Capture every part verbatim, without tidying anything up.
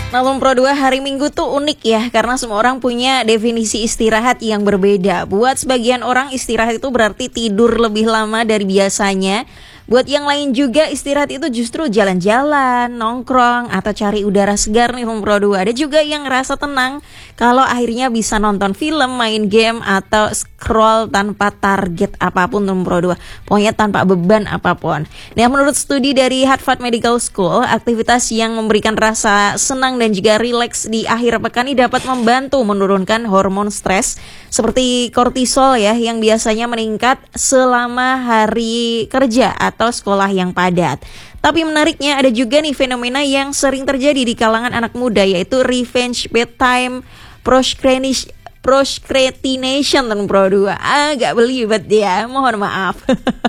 Nah, Pro dua hari Minggu tuh unik ya, karena semua orang punya definisi istirahat yang berbeda. Buat sebagian orang istirahat itu berarti tidur lebih lama dari biasanya. Buat yang lain juga istirahat itu justru jalan-jalan, nongkrong, atau cari udara segar nih Pro dua. Ada juga yang ngerasa tenang kalau akhirnya bisa nonton film, main game, atau scroll tanpa target apapun Pro dua. Pokoknya tanpa beban apapun. Nah, menurut studi dari Harvard Medical School, aktivitas yang memberikan rasa senang dan juga rileks di akhir pekan ini dapat membantu menurunkan hormon stres seperti kortisol ya, yang biasanya meningkat selama hari kerja atau sekolah yang padat. Tapi menariknya ada juga nih fenomena yang sering terjadi di kalangan anak muda, yaitu revenge bedtime procrastination procrastination Pro dua. Agak belibet ya, mohon maaf.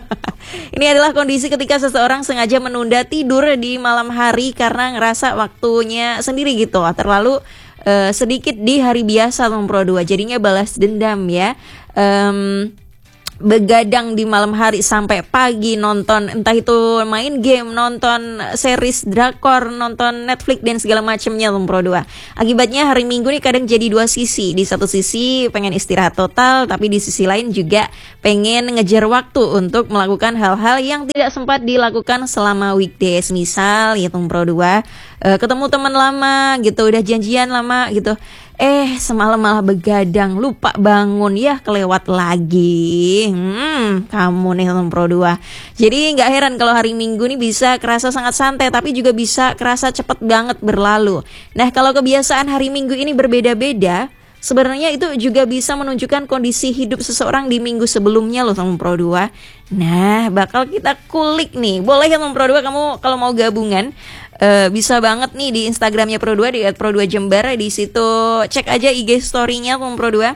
Ini adalah kondisi ketika seseorang sengaja menunda tidur di malam hari karena ngerasa waktunya sendiri gitu, terlalu uh, sedikit di hari biasa Pro dua. Jadinya balas dendam ya. Um, begadang di malam hari sampai pagi, nonton entah itu main game, nonton series drakor, nonton Netflix dan segala macamnya Pro dua. Akibatnya hari Minggu nih kadang jadi dua sisi. Di satu sisi pengen istirahat total, tapi di sisi lain juga pengen ngejar waktu untuk melakukan hal-hal yang tidak sempat dilakukan selama weekdays. Misal ya Pro dua, uh, ketemu teman lama gitu, udah janjian lama gitu, Eh semalam malah begadang, lupa bangun, ya kelewat lagi. Hmm, kamu nih Pro dua. Jadi gak heran kalau hari Minggu nih bisa kerasa sangat santai, tapi juga bisa kerasa cepet banget berlalu. Nah, kalau kebiasaan hari Minggu ini berbeda-beda, sebenarnya itu juga bisa menunjukkan kondisi hidup seseorang di minggu sebelumnya loh Pro dua. Nah, bakal kita kulik nih. Boleh ya Pro dua, kamu kalau mau gabungan Uh, bisa banget nih di Instagramnya Pro dua, di et pro dua jember. Di situ cek aja I G story-nya Pro dua.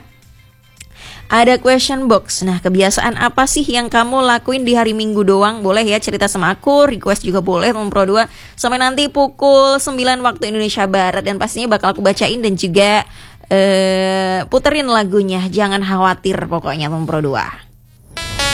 Ada question box. Nah, kebiasaan apa sih yang kamu lakuin di hari Minggu doang? Boleh ya cerita sama aku, request juga boleh Pro dua. Sampai nanti pukul sembilan waktu Indonesia Barat, dan pastinya bakal aku bacain dan juga uh, puterin lagunya. Jangan khawatir pokoknya Pro dua.